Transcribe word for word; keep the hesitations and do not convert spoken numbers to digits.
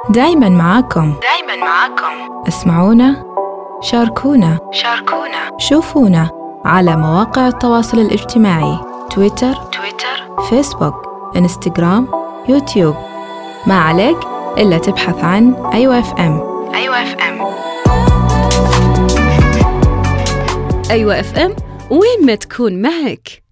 دايماً معاكم. دايماً معاكم. اسمعونا، شاركونا، شاركونا، شوفونا على مواقع التواصل الاجتماعي: تويتر، تويتر، فيسبوك، إنستغرام، يوتيوب. ما عليك إلا تبحث عن أيوة إف إم. أيوة إف إم. أيوة إف إم، وين ما تكون معك.